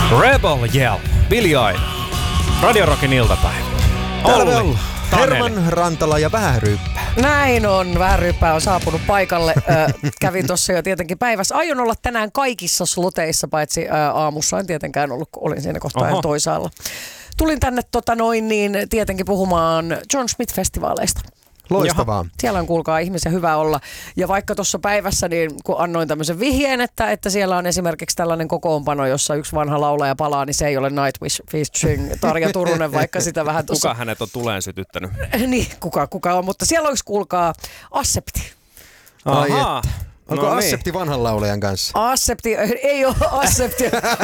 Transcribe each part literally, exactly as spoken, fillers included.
Rebel Yell, Billie Eilish, Radio Rockin iltapäivä. Täällä on Herman Rantala ja Vähäryyppää. Näin on, Vähäryyppää on saapunut paikalle. Äh, kävin tuossa jo tietenkin päivässä. Aion olla tänään kaikissa sloteissa, paitsi äh, aamussa en tietenkään ollut, kun olin siinä kohtaa ihan toisaalla. Tulin tänne tota noin niin tietenkin puhumaan John Smith-festivaaleista. Loistavaa. Jaha, siellä on kuulkaa ihmisiä hyvä olla. Ja vaikka tuossa päivässä, niin kun annoin tämmöisen vihjeen, että, että siellä on esimerkiksi tällainen kokoonpano, jossa yksi vanha laulaja palaa, niin se ei ole Nightwish featuring Tarja Turunen, vaikka sitä vähän tuossa... Kuka hänet on tuleen sytyttänyt? niin, kuka, kuka on, mutta siellä olisi kuulkaa Accepti. Ahaa. Onko no Accepti niin. vanhan laulajan kanssa? Accepti, ei ole Accepti.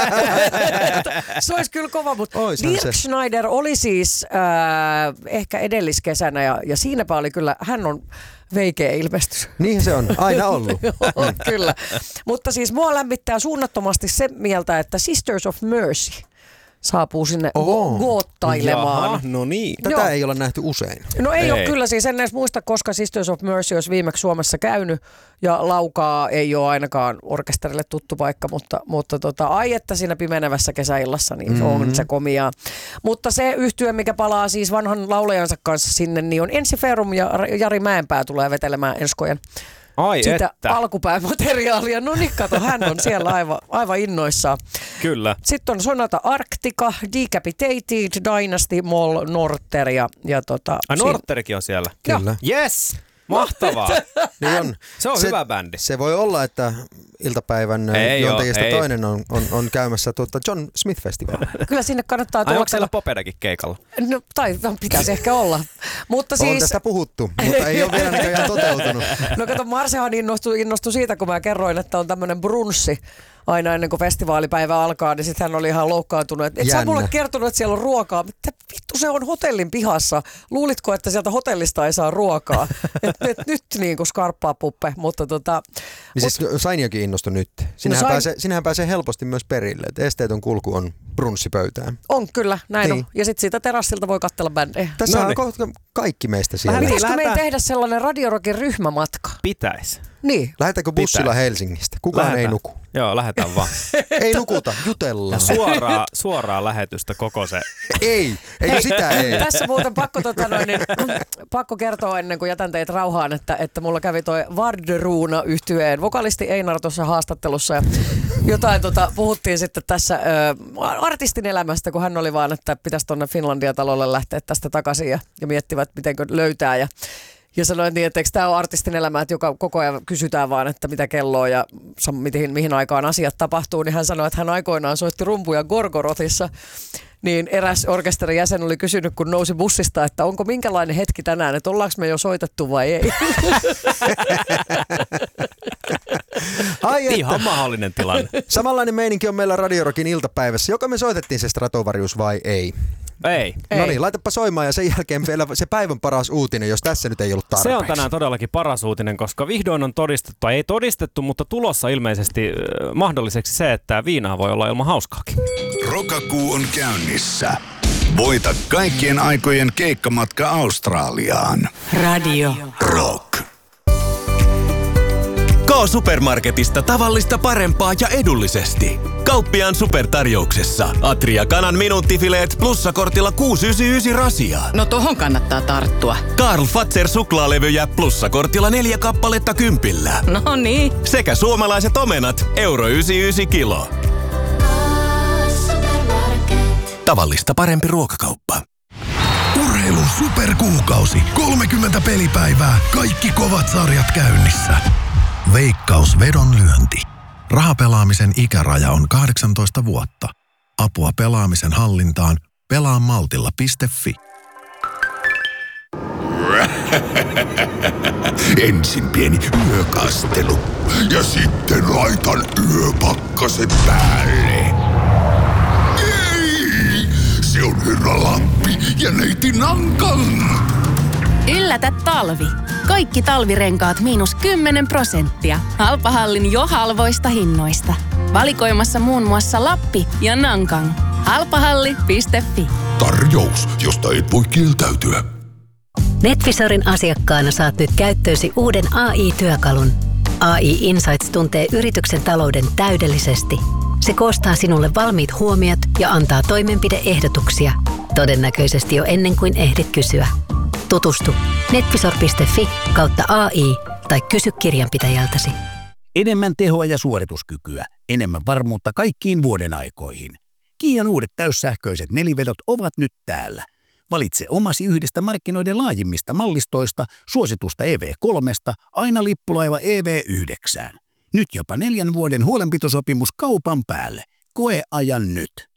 Se olisi kyllä kova, mutta Dirk se. Schneider oli siis äh, ehkä edelliskesänä ja, ja siinäpä oli kyllä, hän on veikeä ilmestys. Niin se on, aina ollut. Joo, kyllä. Mutta siis mua lämmittää suunnattomasti se mieltä, että Sisters of Mercy saapuu sinne go- goottailemaan. Jaha, no niin. Tätä Joo. ei ole nähty usein. No ei, ei ole kyllä, siis en edes muista, koska Sisters of Mercy olisi viimeksi Suomessa käynyt ja Laukaa ei ole ainakaan orkesterille tuttu paikka, mutta, mutta tota, ai että siinä pimenevässä kesäillassa, niin mm-hmm. on se komiaa. Mutta se yhtye, mikä palaa siis vanhan laulajansa kanssa sinne, niin on Ensiferum ja Jari Mäenpää tulee vetelemään enskojen. Ai sitä että. alkupäämateriaalia. No niin, kato, hän on siellä aivan, aivan innoissaan. Kyllä. Sitten on Sonata Arctica, Decapitated, Dynasty, Moll, Norter ja, ja tota... Ai Norterikin on siellä? Kyllä. Yes! Mahtavaa. Niin on. Se on se, hyvä bändi. Se voi olla, että iltapäivän juontajista toinen on, on, on käymässä tuota John Smith-festivaalia. Kyllä sinne kannattaa tulla. Ai onko siellä Popedakin keikalla? No, tai no, pitäisi ehkä olla. Mutta siis... On tästä puhuttu, mutta ei ole vielä näköjään toteutunut. No kato, Marsehan innostui, innostui siitä, kun mä kerroin, että on tämmöinen brunssi aina ennen kuin festivaalipäivä alkaa, niin sitten hän oli ihan loukkaantunut. Et, et sä mulle kertonut, että siellä on ruokaa. Mitä vittu se on hotellin pihassa? Luulitko, että sieltä hotellista ei saa ruokaa? et, et, nyt niin kuin skarppaa puppe, mutta tota... Niin mut, siis Sainiokin innostui nyt. Sinähän, no sain... pääsee, sinähän pääsee helposti myös perille, että esteetön kulku on brunssipöytään. On kyllä, näin niin. on. Ja sitten siitä terassilta voi katsella bändejä. Tässä no on niin. kohta kaikki meistä siellä. Pitäisikö me tehdä sellainen Radio Rockin ryhmämatka? Pitäisi. Niin. Lähdetäänkö bussilla Pitäis. Helsingistä? Kukaan Lähetään. ei nuku. Joo, lähdetään vaan. Ei nukuta, jutellaan. Suoraa, suoraa lähetystä koko se. Ei, ei sitä ei. Tässä muuten pakko, tota noin, niin, pakko kertoa ennen kuin jätän teitä rauhaan, että, että mulla kävi toi Varderuuna-yhtyeen vokalisti Einar tuossa haastattelussa ja jotain tota, puhuttiin sitten tässä ö, artistin elämästä, kun hän oli vaan, että pitäisi tuonne Finlandia-talolle lähteä tästä takaisin ja, ja miettivät, mitenkö löytää ja Ja sanoin niin, että eikö tämä ole artistin elämä, että joka koko ajan kysytään vaan, että mitä kelloa ja mihin, mihin aikaan asiat tapahtuu, niin hän sanoi, että hän aikoinaan soitti rumpuja Gorgorothissa. Niin eräs orkesterin jäsen oli kysynyt, kun nousi bussista, että onko minkälainen hetki tänään, että ollaanko me jo soitettu vai ei. Ai että. Ihan mahdollinen tilanne. Samanlainen meininki on meillä Radio Rockin iltapäivässä, joka me soitettiin se Stratovarius vai ei. Ei. No niin, laitapa soimaan ja sen jälkeen vielä se päivän paras uutinen, jos tässä nyt ei ollut tarpeeksi. Se on tänään todellakin paras uutinen, koska vihdoin on todistettu, ei todistettu, mutta tulossa ilmeisesti äh, mahdolliseksi se, että viinaa voi olla ilman hauskaakin. Rokakuu on käynnissä. Voita kaikkien aikojen keikkamatka Australiaan. Radio Rock. K-Supermarketista tavallista parempaa ja edullisesti. Kauppiaan supertarjouksessa Atria kanan minuuttifileet plussakortilla kuusi yhdeksänkymmentäyhdeksän rasia. No tohon kannattaa tarttua. Karl Fazer suklaalevyjä plussakortilla neljä kappaletta kympillä. No niin. Sekä suomalaiset omenat euro yhdeksänkymmentäyhdeksän kilo. Tavallista parempi ruokakauppa. Urheilun superkuukausi. kolmekymmentä pelipäivää. Kaikki kovat sarjat käynnissä. Veikkaus vedonlyönti. Rahapelaamisen ikäraja on kahdeksantoista vuotta. Apua pelaamisen hallintaan. pelaa maltilla piste fi. Ensin pieni yökastelu. Ja sitten laitan yöpakkaset päälle. Ei! Se on Herra Lappi ja neiti Nankan. Yllätä talvi. Kaikki talvirenkaat miinus kymmenen prosenttia. Halpahallin jo halvoista hinnoista. Valikoimassa muun muassa Lappi ja Nankang. halpahalli piste fi. Tarjous, josta et voi kieltäytyä. NetVisorin asiakkaana saat nyt käyttöösi uuden A I-työkalun. A I Insights tuntee yrityksen talouden täydellisesti. Se koostaa sinulle valmiit huomiot ja antaa toimenpideehdotuksia. Todennäköisesti jo ennen kuin ehdit kysyä. Tutustu netvisor piste fi kautta A I tai kysy kirjanpitäjältäsi. Enemmän tehoa ja suorituskykyä, enemmän varmuutta kaikkiin vuoden aikoihin. Kian uudet täyssähköiset nelivedot ovat nyt täällä. Valitse omasi yhdestä markkinoiden laajimmista mallistoista, suositusta E V kolme, aina lippulaiva E V yhdeksän. Nyt jopa neljän vuoden huolenpitosopimus kaupan päälle. Koe ajan nyt.